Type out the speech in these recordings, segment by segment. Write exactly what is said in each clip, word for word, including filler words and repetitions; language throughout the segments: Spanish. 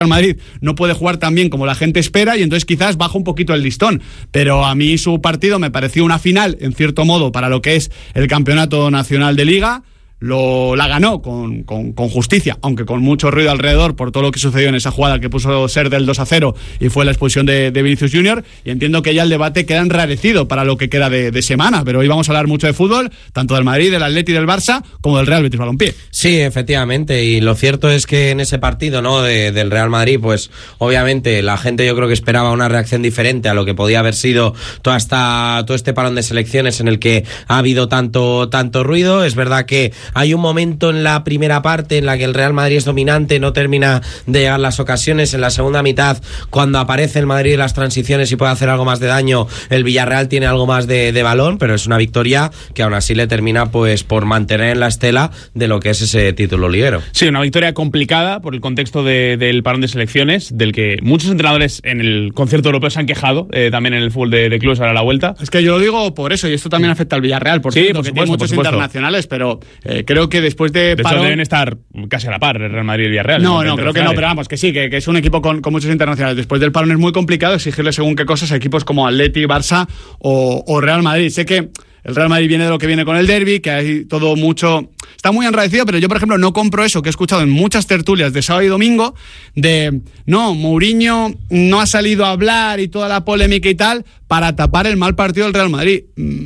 Madrid no puede jugar tan bien como la gente espera y entonces quizás baja un poquito el listón, pero a mí su partido me pareció una final en cierto modo para lo que es el campeonato nacional de Liga. Lo, la ganó con, con, con justicia, aunque con mucho ruido alrededor por todo lo que sucedió en esa jugada que puso ser del dos a cero y fue la expulsión de, de Vinicius Junior, y entiendo que ya el debate queda enrarecido para lo que queda de, de semana, pero hoy vamos a hablar mucho de fútbol, tanto del Madrid, del Atleti y del Barça, como del Real Betis Balompié. Sí, efectivamente, y lo cierto es que en ese partido, ¿no?, de, del Real Madrid, pues obviamente la gente yo creo que esperaba una reacción diferente a lo que podía haber sido toda esta, todo este parón de selecciones en el que ha habido tanto, tanto ruido. Es verdad que hay un momento en la primera parte en la que el Real Madrid es dominante, no termina de llegar las ocasiones. En la segunda mitad, cuando aparece el Madrid en las transiciones y puede hacer algo más de daño, el Villarreal tiene algo más de, de balón, pero es una victoria que aún así le termina pues por mantener en la estela de lo que es ese título liguero. Sí, una victoria complicada por el contexto de, del parón de selecciones, del que muchos entrenadores en el concierto europeo se han quejado, eh, también en el fútbol de, de clubes ahora a la vuelta. Es que yo lo digo por eso, y esto también afecta al Villarreal, por sí, cierto, por que supuesto, tiene muchos internacionales, pero eh, creo que después de, de parón... hecho, deben estar casi a la par el Real Madrid y el Villarreal. No, no, creo que no, pero vamos, que sí, que, que es un equipo con, con muchos internacionales. Después del parón es muy complicado exigirle según qué cosas a equipos como Atleti, Barça o, o Real Madrid. Sé que el Real Madrid viene de lo que viene con el derbi, que hay todo mucho... Está muy enraicido, pero yo, por ejemplo, no compro eso que he escuchado en muchas tertulias de sábado y domingo, de, no, Mourinho no ha salido a hablar y toda la polémica y tal, para tapar el mal partido del Real Madrid.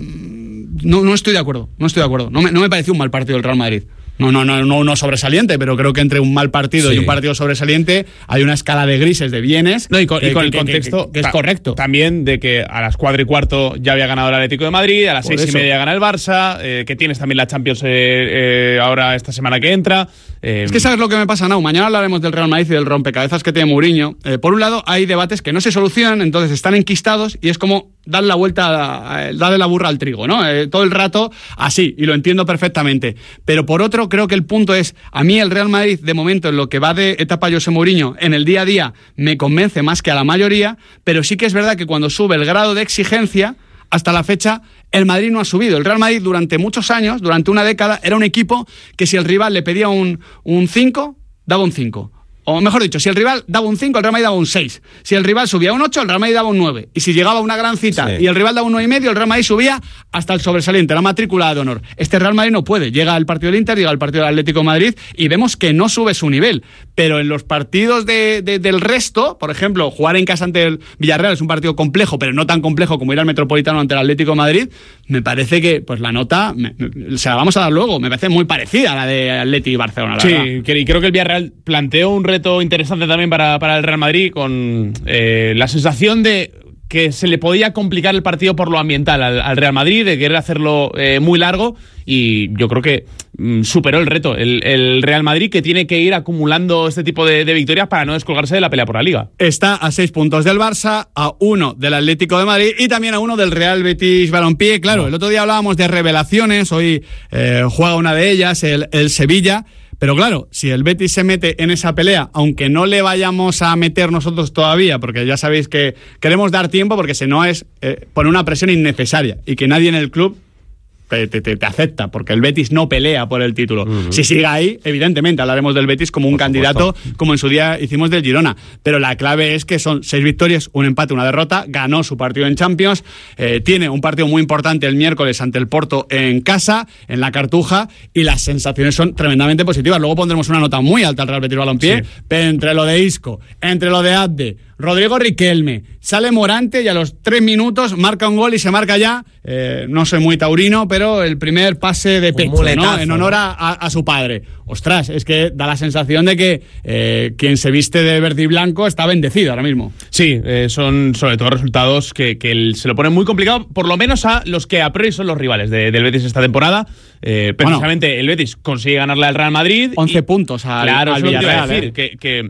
No, no estoy de acuerdo, no estoy de acuerdo. No me, no me pareció un mal partido del Real Madrid. No, no, no, no, no sobresaliente, pero creo que entre un mal partido sí. y un partido sobresaliente hay una escala de grises, de bienes. No, y con, que, y con que, el que, contexto que, que, que es correcto. También de que a las cuatro y cuarto ya había ganado el Atlético de Madrid, a las Por seis eso. y media gana el Barça, eh, que tienes también la Champions eh, eh, ahora esta semana que entra. Eh, es que sabes lo que me pasa, Nau. Mañana hablaremos del Real Madrid y del rompecabezas que tiene Mourinho. Eh, por un lado, hay debates que no se solucionan, entonces están enquistados y es como dar la vuelta, darle la burra al trigo, ¿no? Eh, todo el rato así, y lo entiendo perfectamente. Pero por otro, creo que el punto es, a mí el Real Madrid, de momento, en lo que va de etapa José Mourinho, en el día a día, me convence más que a la mayoría, pero sí que es verdad que cuando sube el grado de exigencia, hasta la fecha, el Madrid no ha subido. El Real Madrid durante muchos años, durante una década, era un equipo que si el rival le pedía un cinco, daba un cinco. O mejor dicho, si el rival daba un cinco, el Real Madrid daba un seis. Si el rival subía un ocho, el Real Madrid daba un nueve. Y si llegaba a una gran cita sí. y el rival daba un nueve y medio, el Real Madrid subía hasta el sobresaliente, la matrícula de honor. Este Real Madrid no puede. Llega al partido del Inter, llega al partido del Atlético de Madrid y vemos que no sube su nivel. Pero en los partidos de, de, del resto, por ejemplo, jugar en casa ante el Villarreal es un partido complejo, pero no tan complejo como ir al Metropolitano ante el Atlético de Madrid, me parece que pues la nota, me, me, se la vamos a dar luego, me parece muy parecida a la de Atleti y Barcelona. La sí, verdad. y creo que el Villarreal planteó un reto interesante también para, para el Real Madrid, con eh, la sensación de que se le podía complicar el partido por lo ambiental al, al Real Madrid, de querer hacerlo eh, muy largo, y yo creo que mm, superó el reto el, el Real Madrid, que tiene que ir acumulando este tipo de, de victorias para no descolgarse de la pelea por la Liga. Está a seis puntos del Barça, a uno del Atlético de Madrid y también a uno del Real Betis Balompié. Claro, no. El otro día hablábamos de revelaciones, hoy eh, juega una de ellas, el, el Sevilla. Pero claro, si el Betis se mete en esa pelea, aunque no le vayamos a meter nosotros todavía, porque ya sabéis que queremos dar tiempo, porque si no es eh, poner una presión innecesaria y que nadie en el club te, te, te acepta, porque el Betis no pelea por el título. Uh-huh. Si sigue ahí, evidentemente hablaremos del Betis como un por candidato, supuesto. Como en su día hicimos del Girona. Pero la clave es que son seis victorias, un empate, una derrota, ganó su partido en Champions, eh, tiene un partido muy importante el miércoles ante el Porto en casa, en la Cartuja, y las sensaciones son tremendamente positivas. Luego pondremos una nota muy alta al Real Betis Balompié, sí. Pero entre lo de Isco, entre lo de Abde, Rodrigo Riquelme, sale Morante y a los tres minutos marca un gol y se marca ya, eh, no soy muy taurino, pero el primer pase de pecho, ¿no? En honor a, a, a su padre. Ostras, es que da la sensación de que eh, quien se viste de verde y blanco está bendecido ahora mismo. Sí, eh, son sobre todo resultados que, que el, se lo ponen muy complicado, por lo menos a los que a priori son los rivales de, del Betis esta temporada. Eh, precisamente bueno, el Betis consigue ganarle al Real Madrid. once y, puntos al, claro, al Villarreal. Villarreal, decir, eh. que... que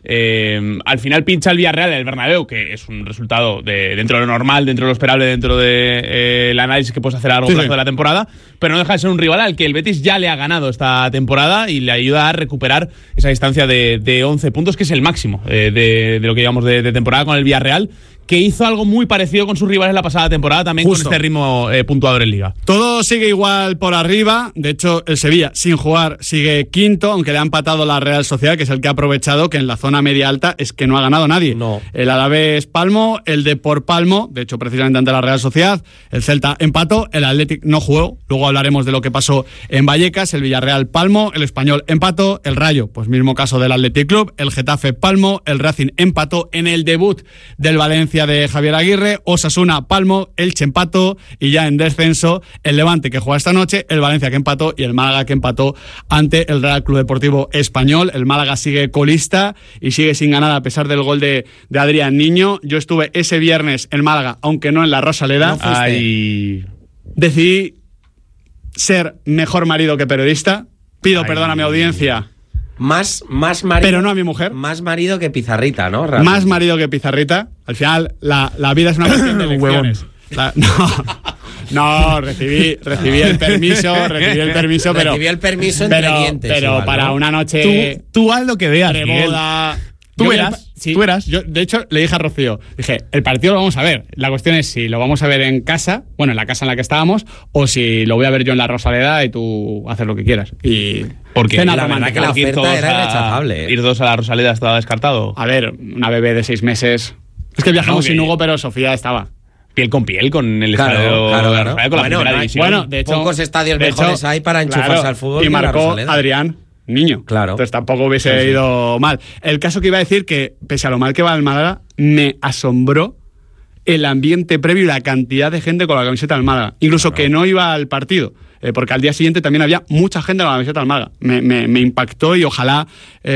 Eh, al final pincha el Villarreal el Bernabéu, que es un resultado de, dentro de lo normal, dentro de lo esperable, dentro del de, eh, análisis que puedes hacer a largo sí, plazo sí. de la temporada, pero no deja de ser un rival al que el Betis ya le ha ganado esta temporada y le ayuda a recuperar esa distancia de, de once puntos, que es el máximo eh, de, de lo que llevamos de, de temporada con el Villarreal, que hizo algo muy parecido con sus rivales la pasada temporada, también Justo. con este ritmo eh, puntuador en Liga. Todo sigue igual por arriba. De hecho, el Sevilla, sin jugar, sigue quinto, aunque le ha empatado la Real Sociedad, que es el que ha aprovechado que en la zona media-alta es que no ha ganado nadie. No. El Alavés Palmo, el Depor Palmo, de hecho, precisamente ante la Real Sociedad, el Celta empató, el Athletic no jugó, luego hablaremos de lo que pasó en Vallecas, el Villarreal Palmo, el Español empató, el Rayo, pues mismo caso del Athletic Club, el Getafe Palmo, el Racing empató en el debut del Valencia de Javier Aguirre, Osasuna Palmo, Elche empató y ya en descenso el Levante que juega esta noche, el Valencia que empató y el Málaga que empató ante el Real Club Deportivo Español. El Málaga sigue colista y sigue sin ganar a pesar del gol de, de Adrián Niño. Yo estuve ese viernes en Málaga, aunque no en la Rosaleda. No fuiste. Ay. Decidí ser mejor marido que periodista. Pido Ay. perdón a mi audiencia. Más, más marido. Pero no a mi mujer. Más marido que Pizarrita, ¿no? Realmente. Más marido que Pizarrita. Al final, la, la vida es una cuestión de elecciones. La- no, no, recibí, recibí el permiso, recibí el permiso, pero. Recibí el permiso entre pero, dientes, pero igual, para ¿no? una noche. Tú, tú haz lo que veas, Miguel. Preboda. Tú Yo verás, vi el- sí, tú verás. Yo, de hecho, le dije a Rocío, dije, el partido lo vamos a ver. La cuestión es si lo vamos a ver en casa, bueno, en la casa en la que estábamos, o si lo voy a ver yo en la Rosaleda y tú haces lo que quieras. Y Porque cena la verdad romántica. que la Porque ir oferta todos era a- irrechazable, ¿eh? Ir dos a la Rosaleda estaba descartado. A ver, una bebé de seis meses. Es que viajamos No, que- sin Hugo, pero Sofía estaba. Piel con piel con el Claro, estadio claro, de la claro. Rosaleda, con la Bueno, primera no hay- división. Bueno, de hecho, Pocos estadios de mejores hecho, hay para enchufarse claro, al fútbol y que la marcó Rosaleda. Adrián Niño. Claro. Entonces tampoco hubiese Sí, sí. ido mal. El caso que iba a decir que, pese a lo mal que va el Málaga, me asombró el ambiente previo y la cantidad de gente con la camiseta del Málaga. Incluso que no iba al partido. Eh, porque al día siguiente también había mucha gente con la camiseta del Málaga. Me, me, me impactó y ojalá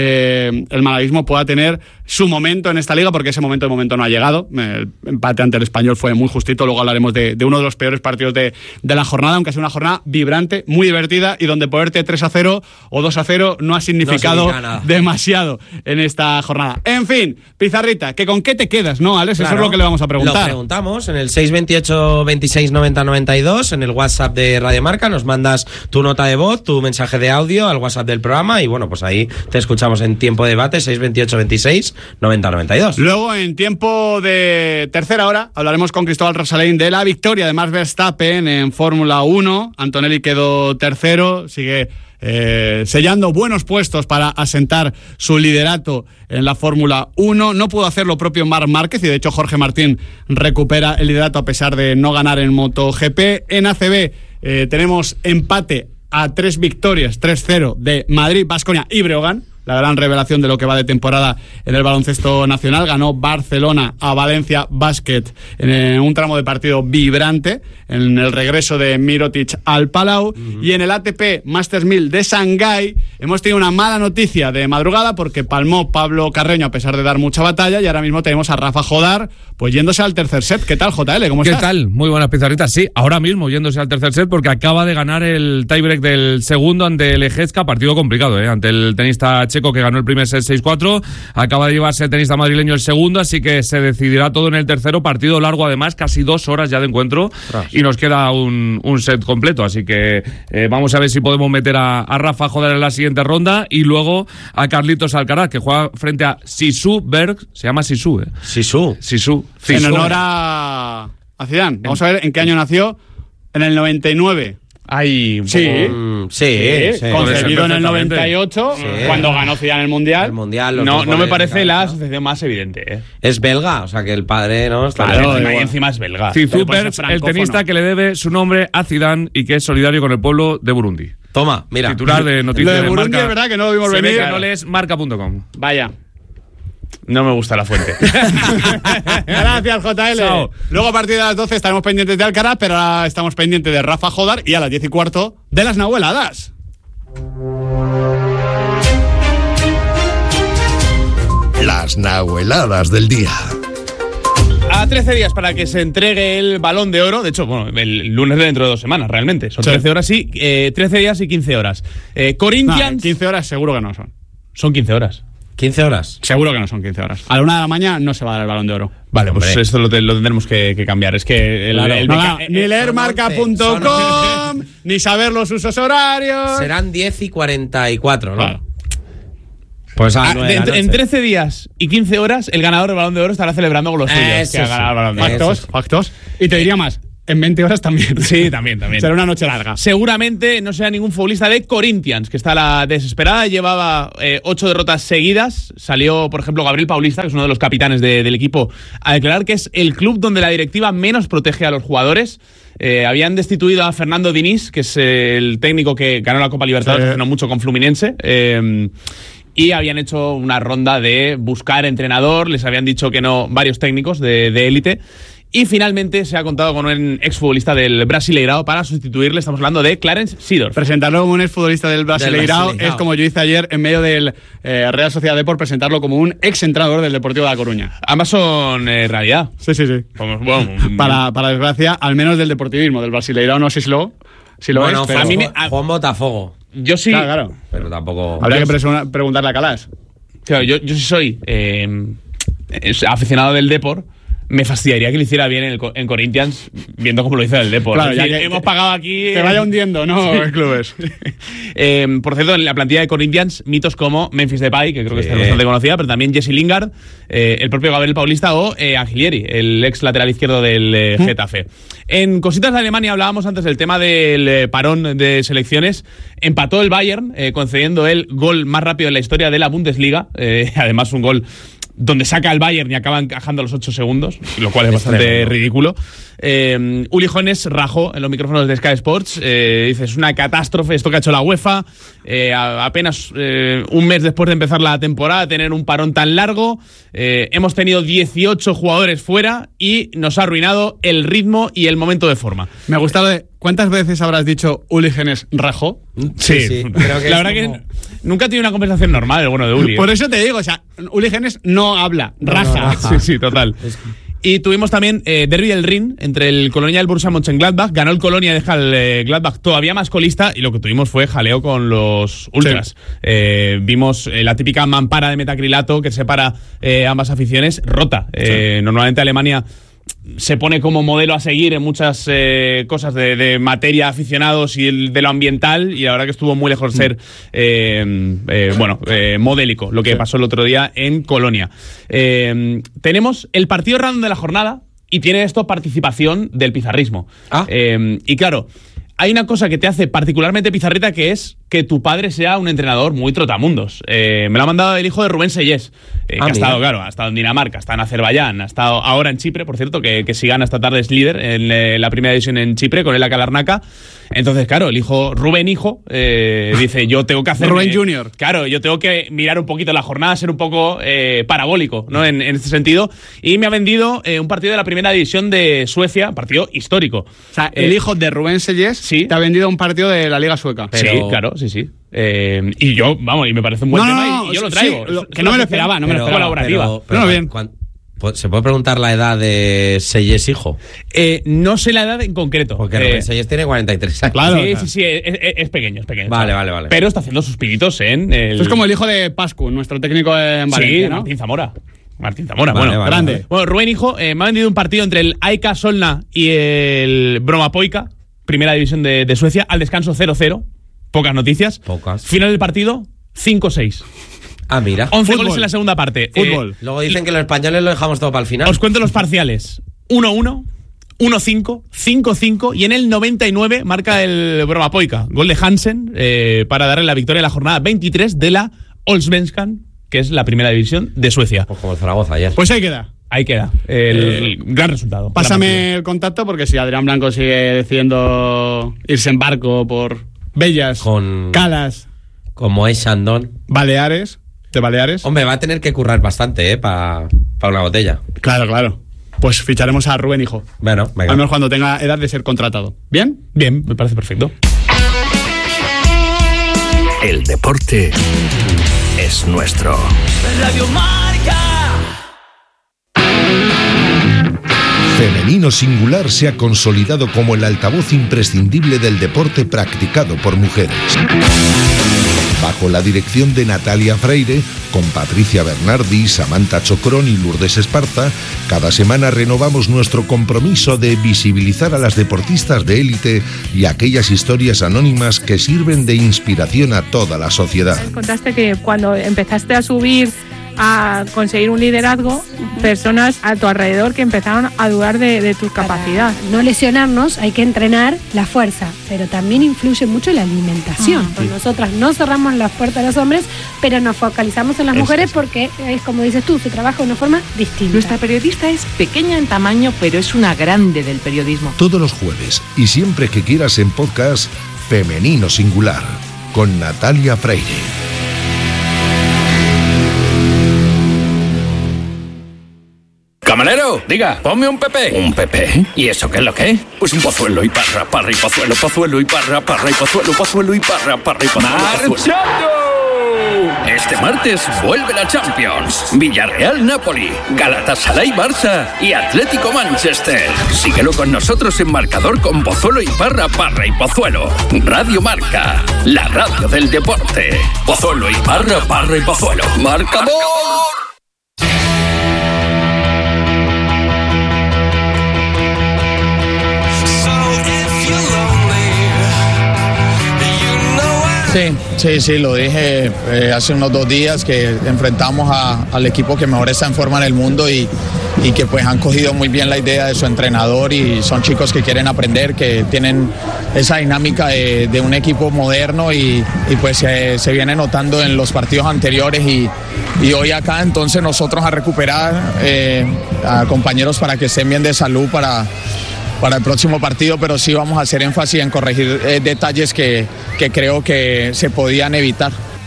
eh, el malaguismo pueda tener su momento en esta liga, porque ese momento de momento no ha llegado. El empate ante el Español fue muy justito. Luego hablaremos de, de uno de los peores partidos de, de la jornada, aunque sea una jornada vibrante, muy divertida y donde ponerte tres a cero o dos a cero no ha significado No significa nada. demasiado en esta jornada. En fin, Pizarrita, ¿que ¿con qué te quedas, no, Alex? Eso es Claro. lo que le vamos a Lo preguntar. preguntamos en el seis veintiocho veintiséis noventa noventa y dos, en el WhatsApp de Radio Marca. Nos mandas tu nota de voz, tu mensaje de audio al WhatsApp del programa y bueno, pues ahí te escuchamos en tiempo de debate, seis veintiocho veintiséis noventa noventa y dos. Luego, en tiempo de tercera hora, hablaremos con Cristóbal Rosalén de la victoria de Max Verstappen en Fórmula uno. Antonelli quedó tercero, sigue eh, sellando buenos puestos para asentar su liderato en la Fórmula uno. No pudo hacer lo propio Marc Márquez y de hecho Jorge Martín recupera el liderato a pesar de no ganar en MotoGP. En A C B eh, tenemos empate a tres victorias, tres cero de Madrid, Baskonia y Breogán. La gran revelación de lo que va de temporada en el baloncesto nacional. Ganó Barcelona a Valencia Basket en un tramo de partido vibrante, en el regreso de Mirotic al Palau. Uh-huh. Y en el A T P Masters mil de Shanghái hemos tenido una mala noticia de madrugada porque palmó Pablo Carreño a pesar de dar mucha batalla, y ahora mismo tenemos a Rafa Jodar pues yéndose al tercer set. ¿Qué tal, J L? ¿Cómo ¿Qué estás? tal? Muy buenas pizarritas. Sí, ahora mismo yéndose al tercer set porque acaba de ganar el tiebreak del segundo ante el Ejezca, partido complicado, ¿eh? Ante el tenista checo que ganó el primer set seis cuatro, acaba de llevarse el tenista madrileño el segundo, así que se decidirá todo en el tercero, partido largo además, casi dos horas ya de encuentro. Tras. Y nos queda un, un set completo, así que eh, vamos a ver si podemos meter a, a Rafa Joder en la siguiente ronda y luego a Carlitos Alcaraz, que juega frente a Sisu Berg, se llama Sisu, ¿eh? Sisu. Sisu. En honor a, a Zidane. Vamos a ver en qué año nació. En el noventa y nueve. Ay, un Sí. poco- Mm, sí, Sí, sí. concebido en el perfectamente. noventa y ocho, Sí. cuando ganó Zidane el Mundial. El mundial. los No, dos no me goles de parece la cabeza. asociación más evidente, ¿eh? Es belga, o sea que el padre no está Claro, bien. encima, igual. y encima es belga. Sisu Pero puede Berg, ser el francófono. tenista que le debe su nombre a Zidane y que es solidario con el pueblo de Burundi. Toma, mira. Titular de Lo noticias de de Burundi Marca. es verdad que no lo vimos Se ve venir. que no lees marca punto com. Vaya. No me gusta la fuente. Gracias, J L. Chao. Luego a partir de las doce estaremos pendientes de Alcaraz, pero ahora estamos pendientes de Rafa Jodar y a las diez y cuarto de las Nahueladas. Las Nahueladas del día. A trece días para que se entregue el Balón de Oro. De hecho, bueno, el lunes de dentro de dos semanas, realmente. Son Sí. trece horas y eh, trece días y quince horas. Eh, No, Corinthians. quince horas seguro que no son. Son quince horas. quince horas. Seguro que no son quince horas. A la una de la mañana no se va a dar el Balón de Oro. Vale, pues Hombre. esto lo, te- lo tendremos que, que cambiar. Es que el, Claro. el No, beca- no, eh, ni eh, leer son marca once, punto com, son ni saber los usos horarios. Serán diez y cuarenta y cuatro, ¿no? Claro. Pues a Ah, nueve de de- la en noche. trece días y quince horas, el ganador del Balón de Oro estará celebrando con los suyos. Eso que ha sí. ganado el Balón de Oro. Factos, Eso. factos. Y te diría más, en veinte horas también. Sí, también, también. Será una noche larga. Seguramente no sea ningún futbolista de Corinthians, que está a la desesperada. Llevaba eh, ocho derrotas seguidas. Salió, por ejemplo, Gabriel Paulista, que es uno de los capitanes de- del equipo, a declarar que es el club donde la directiva menos protege a los jugadores. Eh, habían destituido a Fernando Diniz, que es eh, el técnico que ganó la Copa Libertadores Sí. hace no mucho con Fluminense. Eh, y habían hecho una ronda de buscar entrenador. Les habían dicho que no varios técnicos de de élite. Y finalmente se ha contado con un exfutbolista del Brasileirao para sustituirle. Estamos hablando de Clarence Seedorf. Presentarlo como un exfutbolista del Brasileirao Brasileirao. es como yo hice ayer en medio del eh, Real Sociedad Depor, presentarlo como un exentrenador del Deportivo de La Coruña. Ambas son eh, realidad. Sí, sí, sí. Vamos, bueno, Para, para desgracia, al menos del deportivismo, del Brasileirao no sé si lo, si lo Bueno, es, pero a mí me- Juan, Juan Botafogo. yo sí. Claro, claro. Pero tampoco. Habría que presu- preguntarle a Calas. Claro, yo, yo sí soy eh, es aficionado del Depor. Me fastidiaría que lo hiciera bien en, el, Co- en Corinthians, viendo cómo lo hizo el Depor. Claro, Es ya decir, que hemos te- pagado aquí. Que vaya hundiendo, ¿no? Clubes. Eh, por cierto, en la plantilla de Corinthians, mitos como Memphis Depay, que creo que Sí. está bastante conocida, pero también Jesse Lingard, eh, el propio Gabriel Paulista o eh, Angileri, el ex lateral izquierdo del eh, Getafe. En cositas de Alemania hablábamos antes del tema del eh, parón de selecciones. Empató el Bayern, eh, concediendo el gol más rápido en la historia de la Bundesliga. Eh, además, un gol donde saca el Bayern y acaba encajando a los ocho segundos, lo cual es, Es bastante tremendo. ridículo. Eh, Uli Hoeneß rajó en los micrófonos de Sky Sports. Eh, dice, es una catástrofe esto que ha hecho la UEFA. Eh, a- apenas eh, un mes después de empezar la temporada, tener un parón tan largo. Eh, hemos tenido dieciocho jugadores fuera y nos ha arruinado el ritmo y el momento de forma. Me gusta lo de. ¿Cuántas veces habrás dicho Uli Genes rajó? Sí, sí. Creo que la es verdad como- que nunca he tenido una conversación normal el bueno de Uli. ¿eh? Por eso te digo, o sea, Uli Genes no habla, raja. raja. Sí, sí, total. Y tuvimos también eh, Derby del Rin entre el Colonia y el Borussia Mönchengladbach. Ganó el Colonia y deja el eh, Gladbach todavía más colista. Y lo que tuvimos fue jaleo con los ultras. Eh, vimos eh, la típica mampara de metacrilato que separa eh, ambas aficiones rota. Eh, Normalmente Alemania se pone como modelo a seguir en muchas eh, cosas de, de materia aficionados y el- de lo ambiental, y la verdad que estuvo muy lejos de ser eh, eh, bueno, eh, modélico lo que pasó el otro día en Colonia. Eh, tenemos el partido random de la jornada y tiene esto participación del pizarrismo. Ah. Eh, y claro, hay una cosa que te hace particularmente pizarrita, que es que tu padre sea un entrenador muy trotamundos. Eh, me lo ha mandado el hijo de Rubén Sellés, eh, Ah, que ha mira. estado, claro, ha estado en Dinamarca, está en Azerbaiyán, ha estado ahora en Chipre, por cierto, que, que si gana esta tarde es líder en eh, la primera división en Chipre, con el Akalarnaka. Entonces, claro, el hijo, Rubén hijo, eh, dice, yo tengo que hacer... Rubén Junior. Claro, yo tengo que mirar un poquito la jornada, ser un poco eh, parabólico, ¿no? En, en este sentido. Y me ha vendido eh, un partido de la primera división de Suecia, partido histórico. O sea, el Eh, hijo de Rubén Sellés sí. te ha vendido un partido de la Liga Sueca. Pero- Sí, claro, sí, sí. Eh, y yo, vamos, y me parece un buen No, no, tema no, y, y yo lo sí, traigo. lo- Es- que es no una me lo sección esperaba, no me lo esperaba. colaborativa. Pero, pero, No, bien. ¿cuán- pu- ¿Se puede preguntar la edad de Sellés hijo? Eh, no sé la edad en concreto. Porque Eh, Rubén Sellés tiene cuarenta y tres años. Claro. sí, sí, sí, es, es- es pequeño, es pequeño. Vale, chaval. vale, vale. Pero está haciendo sus pinitos en el... Esto es como el hijo de Pascu, nuestro técnico en Valencia, Sí, ¿no? Martín Zamora. Martín Zamora, Vale, bueno, vale, grande. vale. Bueno, Rubén Hijo eh, me ha vendido un partido entre el A I K Solna y el Bromapoika, primera división de, de Suecia, al descanso cero cero. Pocas noticias. Pocas. Final del partido, cinco seis. Ah, mira. once Fútbol. goles en la segunda parte. Fútbol. Eh, Luego dicen que los españoles lo dejamos todo para el final. os cuento los parciales. uno uno, uno cinco, cinco cinco y en el noventa y nueve marca el Bromapoika. Gol de Hansen eh, para darle la victoria en la jornada veintitrés de la Allsvenskan, que es la primera división de Suecia. Pues como el Zaragoza ayer. Pues ahí queda. Ahí queda. El, el gran resultado. Gran Pásame partido. el contacto porque si Adrián Blanco sigue decidiendo irse en barco por Bellas, Con- Calas, Como es Shandon. Baleares, de Baleares. Hombre, va a tener que currar bastante, ¿eh? Para una botella. Claro, claro. Pues ficharemos a Rubén Hijo. Bueno, venga. Al menos cuando tenga edad de ser contratado. ¿Bien? Bien, me parece perfecto. El deporte es nuestro. Radio Marca. Femenino Singular se ha consolidado como el altavoz imprescindible del deporte practicado por mujeres. bajo la dirección de Natalia Freire, con Patricia Bernardi, Samantha Chocrón y Lourdes Esparza, cada semana renovamos nuestro compromiso de visibilizar a las deportistas de élite y aquellas historias anónimas que sirven de inspiración a toda la sociedad. Contaste que cuando empezaste a subir, a conseguir un liderazgo, personas a tu alrededor que empezaron a dudar de, de tu capacidad. Para no lesionarnos hay que entrenar la fuerza, pero también influye mucho la alimentación. Ah, sí. Nosotras no cerramos las puertas a los hombres, pero nos focalizamos en las es mujeres eso. Porque es como dices tú, se trabaja de una forma distinta. Nuestra periodista es pequeña en tamaño, pero es una grande del periodismo. Todos los jueves y siempre que quieras en podcast, Femenino Singular, con Natalia Freire. Camarero, diga, ponme un Pepe. ¿Un Pepe? ¿Y eso qué es lo que es? Pues un pozuelo y parra, parra y pozuelo, pozuelo y parra, parra y pozuelo, pozuelo y parra, parra y pozuelo. ¡Marchando! Este martes vuelve la Champions. Villarreal-Napoli, Galatasaray-Barça y Atlético-Manchester. Síguelo con nosotros en marcador con Pozuelo y Parra, Parra y Pozuelo. Radio Marca, la radio del deporte. Pozuelo y Parra, Parra y Pozuelo. ¡Marcador! Sí, sí, sí, lo dije eh, hace unos dos días que enfrentamos a, al equipo que mejor está en forma en el mundo y, y que pues han cogido muy bien la idea de su entrenador y son chicos que quieren aprender, que tienen esa dinámica de, de un equipo moderno y, y pues eh, se viene notando en los partidos anteriores y, y hoy acá entonces nosotros a recuperar eh, a compañeros para que estén bien de salud para... para el próximo partido, pero sí vamos a hacer énfasis en corregir eh, detalles que, que creo que se podían evitar.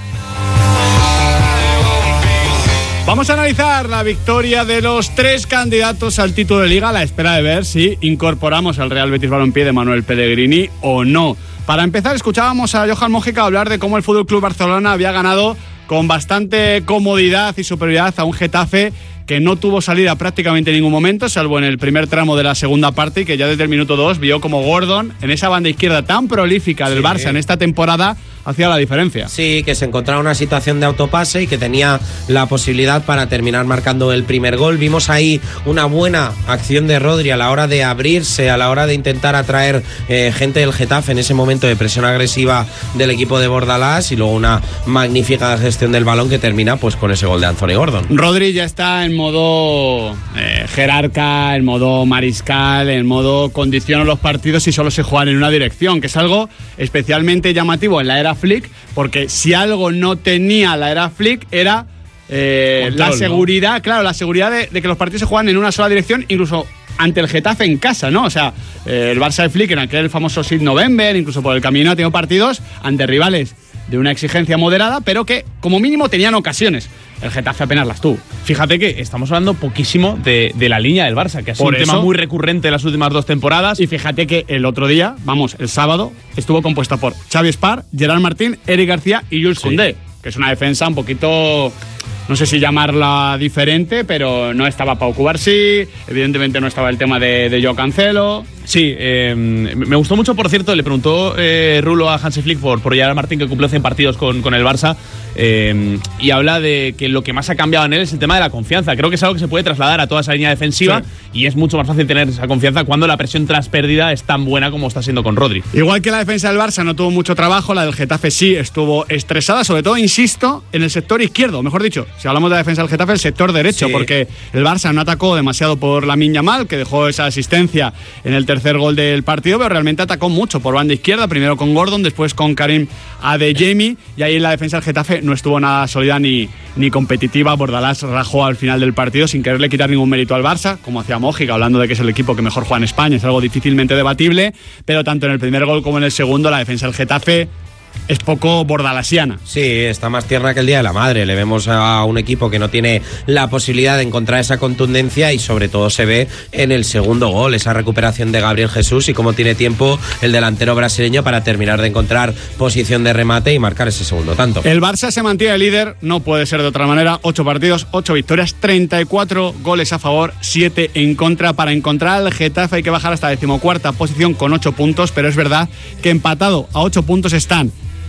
Vamos a analizar la victoria de los tres candidatos al título de Liga a la espera de ver si incorporamos al Real Betis Balompié de Manuel Pellegrini o no. Para empezar, escuchábamos a Johan Mójica hablar de cómo el F C Barcelona había ganado con bastante comodidad y superioridad a un Getafe que no tuvo salida prácticamente en ningún momento, salvo en el primer tramo de la segunda parte, y que ya desde el minuto dos vio como Gordon, en esa banda izquierda tan prolífica del sí. Barça en esta temporada, hacía la diferencia. Sí, que se encontraba en una situación de autopase y que tenía la posibilidad para terminar marcando el primer gol. Vimos ahí una buena acción de Rodri a la hora de abrirse, a la hora de intentar atraer eh, gente del Getafe en ese momento de presión agresiva del equipo de Bordalás, y luego una magnífica gestión del balón que termina pues con ese gol de Anthony Gordon. Rodri ya está en modo eh, jerarca, en modo mariscal, en modo condiciono los partidos y solo se juegan en una dirección, que es algo especialmente llamativo en la era Flick, porque si algo no tenía la era Flick era eh, Control, la seguridad, ¿no? Claro, la seguridad de, de que los partidos se juegan en una sola dirección, incluso ante el Getafe en casa, ¿no? O sea, eh, el Barça de Flick en aquel famoso Sid November, incluso por el camino ha tenido partidos ante rivales de una exigencia moderada, pero que como mínimo tenían ocasiones. El Getafe apenas las tuvo. Fíjate que estamos hablando poquísimo de, de la línea del Barça, que ha sido un tema muy recurrente en las últimas dos temporadas. Y fíjate que el otro día, vamos, el sábado, estuvo compuesta por Xavi Espar, Gerard Martín, Eric García y Jules sí. Koundé, que es una defensa un poquito... no sé si llamarla diferente, pero no estaba Pau Cubarsí, evidentemente no estaba el tema de, de Joao Cancelo. Sí, eh, me gustó mucho, por cierto, le preguntó eh, Rulo a Hansi Flick por, por Gerard Martín, que cumplió cien partidos con, con el Barça, eh, y habla de que lo que más ha cambiado en él es el tema de la confianza. Creo que es algo que se puede trasladar a toda esa línea defensiva, sí. Y es mucho más fácil tener esa confianza cuando la presión tras pérdida es tan buena como está siendo con Rodri. Igual que la defensa del Barça no tuvo mucho trabajo, la del Getafe sí estuvo estresada, sobre todo, insisto, en el sector izquierdo, mejor dicho, si hablamos de la defensa del Getafe, el sector derecho, sí. Porque el Barça no atacó demasiado por Lamine Yamal, que dejó esa asistencia en el tercer gol del partido, pero realmente atacó mucho por banda izquierda, primero con Gordon, después con Karim Adeyemi, y ahí en la defensa del Getafe no estuvo nada sólida ni, ni competitiva. Bordalás rajó al final del partido sin quererle quitar ningún mérito al Barça, como hacía Mójica, hablando de que es el equipo que mejor juega en España, es algo difícilmente debatible, pero tanto en el primer gol como en el segundo la defensa del Getafe es poco bordalasiana. Sí, está más tierna que el Día de la Madre. Le vemos a un equipo que no tiene la posibilidad de encontrar esa contundencia, y sobre todo se ve en el segundo gol, esa recuperación de Gabriel Jesús y cómo tiene tiempo el delantero brasileño para terminar de encontrar posición de remate y marcar ese segundo tanto. El Barça se mantiene líder, no puede ser de otra manera. Ocho partidos, ocho victorias, treinta y cuatro goles a favor, siete en contra. Para encontrar al Getafe hay que bajar hasta decimocuarta posición con ocho puntos, pero es verdad que empatado a ocho puntos están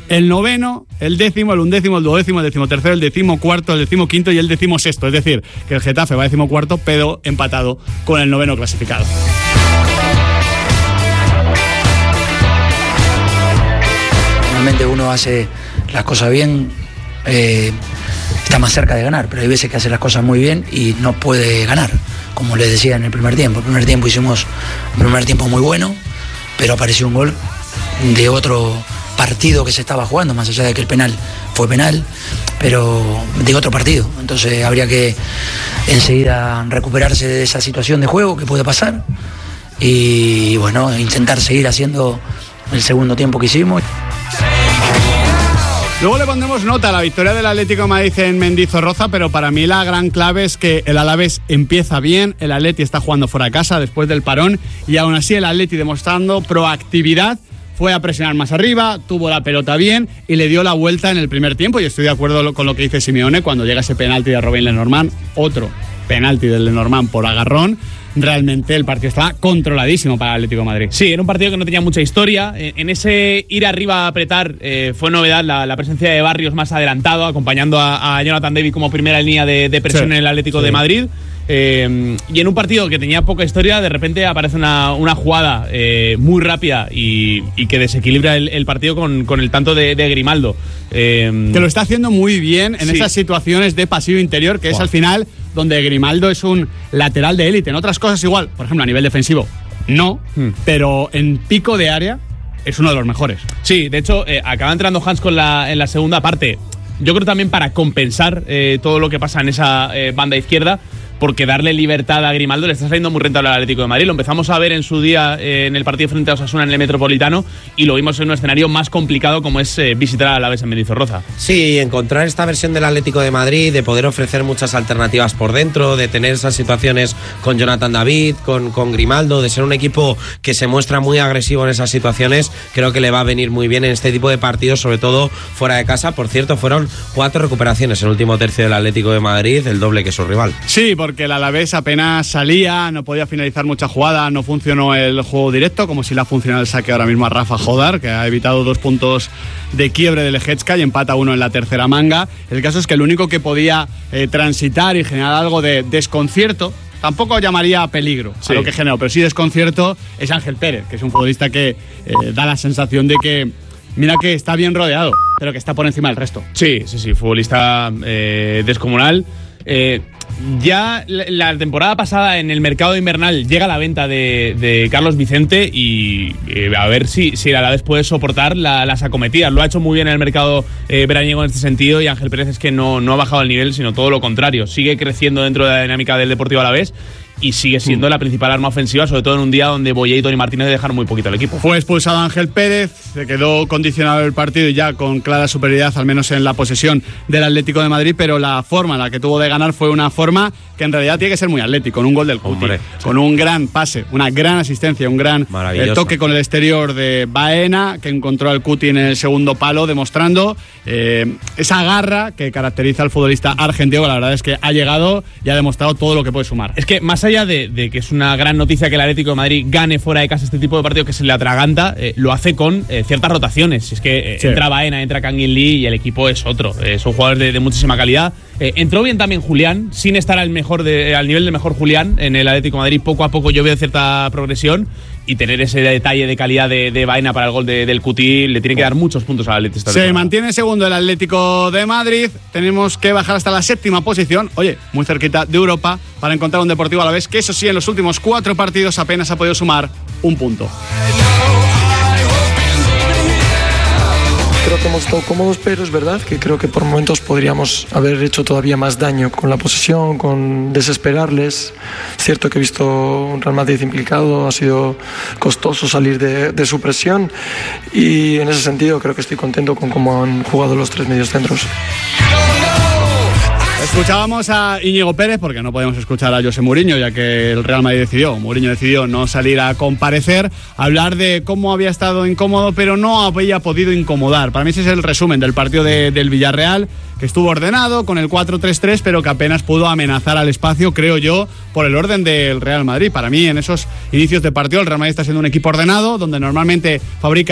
el noveno, el décimo, el undécimo, el duodécimo, el decimotercero, el decimocuarto, el decimoquinto y el decimosexto. Es decir, que el Getafe va decimocuarto, pero empatado con el noveno clasificado. Normalmente uno hace las cosas bien, eh, está más cerca de ganar, pero hay veces que hace las cosas muy bien y no puede ganar, como les decía en el primer tiempo. El primer tiempo hicimos un primer tiempo muy bueno, pero apareció un gol de otro partido que se estaba jugando, más allá de que el penal fue penal, pero de otro partido. Entonces habría que enseguida recuperarse de esa situación de juego que puede pasar y bueno, intentar seguir haciendo el segundo tiempo que hicimos. Luego le pondremos nota a la victoria del Atlético de Madrid en Mendizorroza, pero para mí la gran clave es que el Alavés empieza bien, el Atleti está jugando fuera de casa después del parón y aún así el Atleti demostrando proactividad, fue a presionar más arriba, tuvo la pelota bien y le dio la vuelta en el primer tiempo, y estoy de acuerdo con lo que dice Simeone cuando llega ese penalti de Robin Lenormand, otro penalti del Lenormand por agarrón. Realmente el partido estaba controladísimo para el Atlético de Madrid. Sí, era un partido que no tenía mucha historia. En ese ir arriba a apretar eh, fue novedad la, la presencia de Barrios más adelantado, acompañando a, a Jonathan David como primera línea de, de presión sí, en el Atlético sí. de Madrid. Eh, y en un partido que tenía poca historia, de repente aparece una, una jugada eh, muy rápida y, y que desequilibra el, el partido con, con el tanto de, de Grimaldo. Eh, que lo está haciendo muy bien en sí. esas situaciones de pasillo interior, que wow. es al final donde Grimaldo es un lateral de élite. En otras cosas igual, por ejemplo a nivel defensivo, no, hmm. pero en pico de área es uno de los mejores. Sí, de hecho, eh, acaba entrando Hans con la, en la segunda parte. Yo creo también para compensar eh, todo lo que pasa en esa eh, banda izquierda, porque darle libertad a Grimaldo le está saliendo muy rentable al Atlético de Madrid. Lo empezamos a ver en su día eh, en el partido frente a Osasuna en el Metropolitano y lo vimos en un escenario más complicado como es eh, visitar a la vez en Mendizorroza. Sí, encontrar esta versión del Atlético de Madrid, de poder ofrecer muchas alternativas por dentro, de tener esas situaciones con Jonathan David, con, con Grimaldo, de ser un equipo que se muestra muy agresivo en esas situaciones, creo que le va a venir muy bien en este tipo de partidos, sobre todo fuera de casa. Por cierto, fueron cuatro recuperaciones en el último tercio del Atlético de Madrid, el doble que su rival. Sí, porque el Alavés apenas salía, no podía finalizar mucha jugada, no funcionó el juego directo, como si le ha funcionado el saque ahora mismo a Rafa Jodar, que ha evitado dos puntos de quiebre del Leječka y empata uno en la tercera manga. El caso es que el único que podía eh, transitar y generar algo de desconcierto, tampoco llamaría peligro sí. a lo que generó, pero sí desconcierto, es Ángel Pérez, que es un futbolista que eh, da la sensación de que mira que está bien rodeado, pero que está por encima del resto. Sí, sí, sí, futbolista eh, descomunal. Eh, ya la temporada pasada en el mercado invernal llega la venta de, de Carlos Vicente y eh, a ver si, si el Alavés puede soportar la, las acometidas. Lo ha hecho muy bien en el mercado eh, veraniego en este sentido y Ángel Pérez es que no, no ha bajado el nivel, sino todo lo contrario. Sigue creciendo dentro de la dinámica del Deportivo Alavés y sigue siendo mm. la principal arma ofensiva, sobre todo en un día donde Boye y Toni Martínez dejaron muy poquito al equipo. Fue expulsado Ángel Pérez, se quedó condicionado el partido y ya con clara superioridad, al menos en la posesión del Atlético de Madrid, pero la forma en la que tuvo de ganar fue una forma que en realidad tiene que ser muy atlético, con un gol del Cuti, Hombre, con un gran pase, una gran asistencia, un gran eh, toque con el exterior de Baena, que encontró al Cuti en el segundo palo, demostrando eh, esa garra que caracteriza al futbolista argentino, que la verdad es que ha llegado y ha demostrado todo lo que puede sumar. Es que más allá de, de que es una gran noticia que el Atlético de Madrid gane fuera de casa este tipo de partido que se le atraganta, eh, lo hace con eh, ciertas rotaciones. Es que eh, sí. entra Baena, entra Kangin Lee y el equipo es otro. Eh, son jugadores de, de muchísima calidad. Eh, entró bien también Julián, sin estar al mejor de, al nivel del mejor Julián en el Atlético de Madrid. Poco a poco yo veo cierta progresión y tener ese detalle de calidad de, de Baena para el gol de, del Cuti le tiene que dar muchos puntos al Atlético. Se mantiene segundo el Atlético de Madrid. Tenemos que bajar hasta la séptima posición, oye, muy cerquita de Europa, para encontrar un Deportivo Alavés que eso sí, en los últimos cuatro partidos apenas ha podido sumar un punto. Creo que hemos estado cómodos, pero es verdad que creo que por momentos podríamos haber hecho todavía más daño con la posesión, con desesperarles. Es cierto que he visto un Real Madrid implicado, ha sido costoso salir de, de su presión y en ese sentido creo que estoy contento con cómo han jugado los tres mediocentros. Escuchábamos a Íñigo Pérez porque no podemos escuchar a José Mourinho, ya que el Real Madrid decidió, Mourinho decidió no salir a comparecer, hablar de cómo había estado incómodo, pero no había podido incomodar. Para mí ese es el resumen del partido de, del Villarreal, que estuvo ordenado con el cuatro tres tres, pero que apenas pudo amenazar al espacio, creo yo, por el orden del Real Madrid. Para mí, en esos inicios de partido, el Real Madrid está siendo un equipo ordenado, donde normalmente fabrica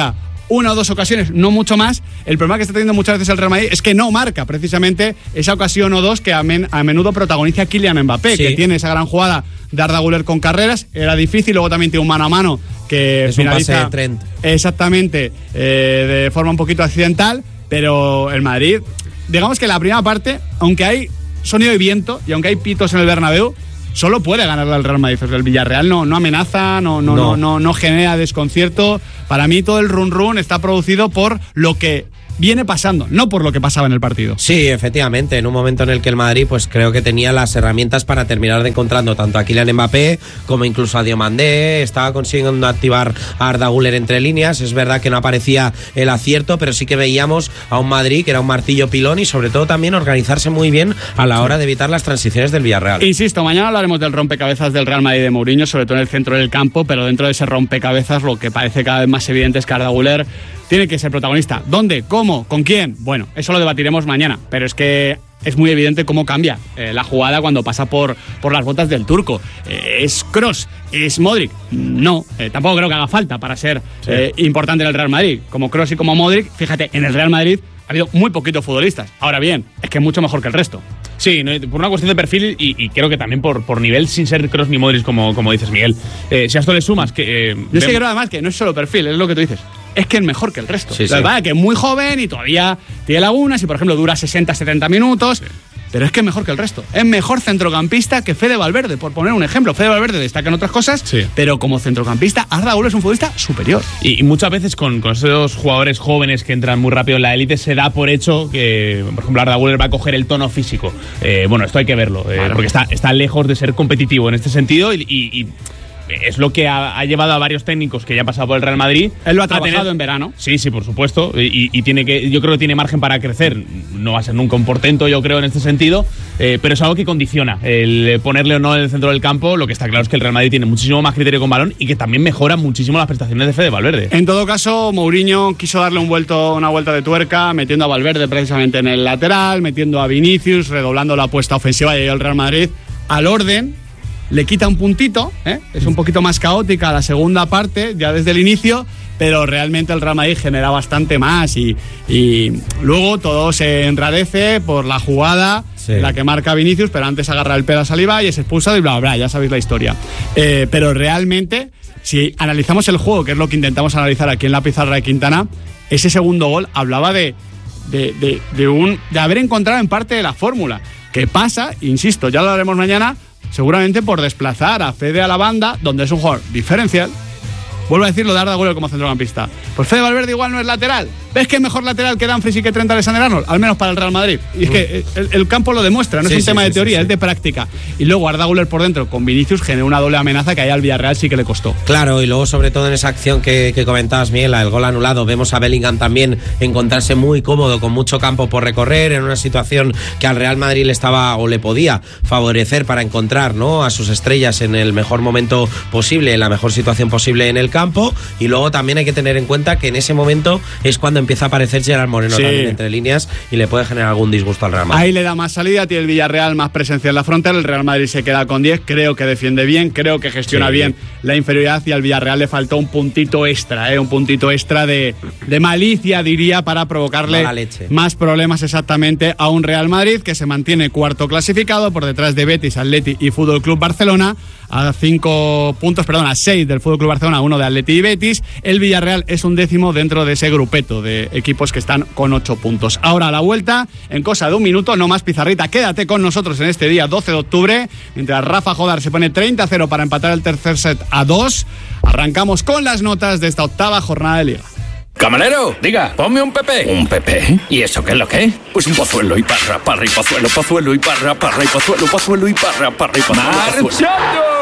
una o dos ocasiones, no mucho más. El problema que está teniendo muchas veces el Real Madrid es que no marca precisamente esa ocasión o dos que a, men, a menudo protagoniza Kylian Mbappé, sí. que tiene esa gran jugada de Arda Güler con Carreras, era difícil, luego también tiene un mano a mano que es finaliza un pase de Trent. Exactamente, eh, de forma un poquito accidental, pero el Madrid, digamos que la primera parte, aunque hay sonido y viento y aunque hay pitos en el Bernabéu, solo puede ganarle al Real Madrid. El Villarreal no, no amenaza, no, no, no. No, no, no genera desconcierto. Para mí todo el run run está producido por lo que viene pasando, no por lo que pasaba en el partido. Sí, efectivamente, en un momento en el que el Madrid pues creo que tenía las herramientas para terminar de encontrando tanto a Kylian Mbappé como incluso a Diomandé, estaba consiguiendo activar a Arda Güler entre líneas. Es verdad que no aparecía el acierto, pero sí que veíamos a un Madrid que era un martillo pilón y sobre todo también organizarse muy bien a la hora de evitar las transiciones del Villarreal. Insisto, mañana hablaremos del rompecabezas del Real Madrid de Mourinho, sobre todo en el centro del campo, pero dentro de ese rompecabezas lo que parece cada vez más evidente es que Arda Güler tiene que ser protagonista. ¿Dónde? ¿Cómo? ¿Con quién? Bueno, eso lo debatiremos mañana, pero es que es muy evidente cómo cambia eh, la jugada cuando pasa por, por las botas del turco. Eh, ¿Es Kroos? ¿Es Modric? No, eh, tampoco creo que haga falta para ser sí. eh, importante en el Real Madrid. Como Kroos y como Modric, fíjate, en el Real Madrid ha habido muy poquitos futbolistas. Ahora bien, es que es mucho mejor que el resto. Sí, por una cuestión de perfil y, y creo que también por, por nivel, sin ser Kroos ni Modric, como, como dices, Miguel. Eh, si a esto le sumas que... Eh, Yo es que creo además que no es solo perfil, es lo que tú dices. Es que es mejor que el resto. Sí, la sí. verdad que es muy joven y todavía tiene lagunas y, por ejemplo, dura sesenta setenta minutos. Sí. Pero es que es mejor que el resto. Es mejor centrocampista que Fede Valverde, por poner un ejemplo. Fede Valverde destaca en otras cosas, sí. pero como centrocampista, Arda Güler es un futbolista superior. Y, y muchas veces con, con esos jugadores jóvenes que entran muy rápido en la élite se da por hecho que, por ejemplo, Arda Güler va a coger el tono físico. Eh, bueno, esto hay que verlo, eh, claro. porque está, está lejos de ser competitivo en este sentido y... y, y es lo que ha, ha llevado a varios técnicos que ya han pasado por el Real Madrid. Él lo ha trabajado tener, en verano. Sí, sí, por supuesto. Y, y tiene que, yo creo que tiene margen para crecer. No va a ser nunca un portento, yo creo, en este sentido. Eh, pero es algo que condiciona el ponerle o no en el centro del campo. Lo que está claro es que el Real Madrid tiene muchísimo más criterio con balón y que también mejora muchísimo las prestaciones de Fede Valverde. En todo caso, Mourinho quiso darle un vuelto, una vuelta de tuerca, metiendo a Valverde precisamente en el lateral, metiendo a Vinicius, redoblando la apuesta ofensiva y el Real Madrid al orden. Le quita un puntito, ¿eh? Es un poquito más caótica la segunda parte, ya desde el inicio, pero realmente el Real Madrid genera bastante más y, y luego todo se enrarece por la jugada, sí. la que marca Vinicius, pero antes agarra el pedo a Saliba y es expulsado y bla, bla, bla, ya sabéis la historia. Eh, pero realmente, si analizamos el juego, que es lo que intentamos analizar aquí en la pizarra de Quintana, ese segundo gol hablaba de, de, de, de, un, de haber encontrado en parte de la fórmula. Que pasa, insisto, ya lo haremos mañana, seguramente por desplazar a Fede a la banda, donde es un jugador diferencial. Vuelvo a decirlo de Arda Güler como centrocampista. Pues Fede Valverde igual no es lateral. ¿Ves que es mejor lateral que Dumfries y que Trent Alexander-Arnold? Al menos para el Real Madrid. Y es que el, el campo lo demuestra, no sí, es un sí, tema sí, de teoría, sí, sí. es de práctica. Y luego Arda Güler por dentro con Vinicius genera una doble amenaza que ahí al Villarreal sí que le costó. Claro, y luego sobre todo en esa acción que, que comentabas, Miguel, el gol anulado, vemos a Bellingham también encontrarse muy cómodo, con mucho campo por recorrer, en una situación que al Real Madrid le estaba o le podía favorecer para encontrar, ¿no?, a sus estrellas en el mejor momento posible, en la mejor situación posible en el campo. Y luego también hay que tener en cuenta que en ese momento es cuando empieza a aparecer Gerard Moreno sí. también entre líneas y le puede generar algún disgusto al Real Madrid. Ahí le da más salida, tiene el Villarreal más presencia en la frontera, el Real Madrid se queda con diez, creo que defiende bien, creo que gestiona sí. bien la inferioridad y al Villarreal le faltó un puntito extra, ¿eh? un puntito extra de, de malicia, diría, para provocarle más problemas exactamente a un Real Madrid que se mantiene cuarto clasificado por detrás de Betis, Atleti y Fútbol Club Barcelona, a cinco puntos, perdón, a seis del Fútbol Club Barcelona, uno de Atleti y Betis. El Villarreal es un décimo dentro de ese grupeto de equipos que están con ocho puntos. Ahora a la vuelta, en cosa de un minuto, no más pizarrita. Quédate con nosotros en este día doce de octubre, mientras Rafa Jodar se pone treinta a cero para empatar el tercer set a dos. Arrancamos con las notas de esta octava jornada de Liga. Camarero, diga, ponme un Pepe. ¿Un Pepe? ¿Y eso qué es lo que es? Pues un pozuelo y parra, parra y pozuelo, pozuelo y parra, parra y pozuelo, pozuelo y parra, parra y pozuelo. ¡Marchando!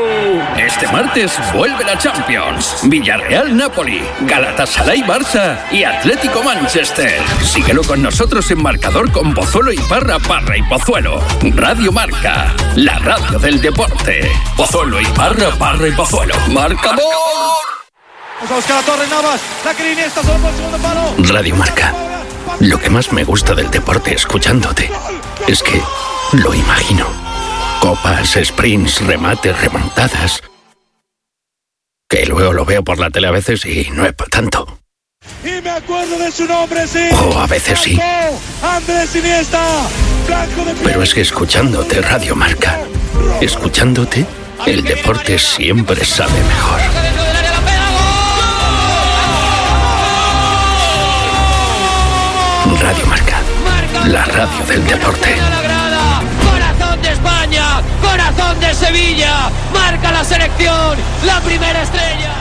Este martes vuelve la Champions. Villarreal-Napoli, Galatasaray-Barça y Atlético-Manchester. Síguelo con nosotros en marcador con Pozuelo y Parra, Parra y Pozuelo. Radio Marca, la radio del deporte. Pozuelo y Parra, Parra y Pozuelo. ¡Marcador! Vamos a buscar a Torres Navas. La que Iniesta solo por el segundo palo. Radio Marca. Lo que más me gusta del deporte escuchándote es que lo imagino. Copas, sprints, remates, remontadas. Que luego lo veo por la tele a veces y no es para tanto. Y me acuerdo de su nombre, sí. Oh, a veces sí. Andrés Iniesta, blanco de... Pero es que escuchándote Radio Marca, escuchándote, el deporte siempre sabe mejor. Radio Marca, la radio del deporte. Corazón de España, corazón de Sevilla, marca la selección, la primera estrella.